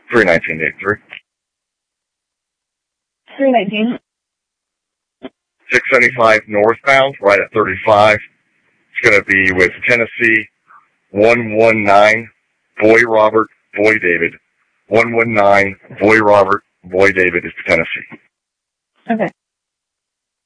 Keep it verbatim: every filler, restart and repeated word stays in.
three nineteen eighty-three. three nineteen. six seventy-five northbound, right at thirty-five. It's going to be with Tennessee one one nine, Boy Robert, Boy David. one one nine, Boy Robert, Boy David is Tennessee. Okay.